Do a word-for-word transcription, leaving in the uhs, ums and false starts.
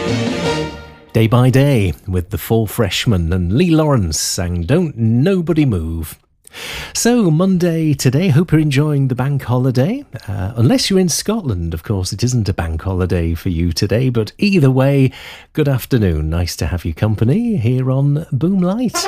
Day by Day with the Four Freshmen, and Lee Lawrence sang Don't Nobody Move. So, Monday today, hope you're enjoying the bank holiday. Uh, unless you're in Scotland, of course, it isn't a bank holiday for you today, but either way, good afternoon. Nice to have your company here on Boomlight.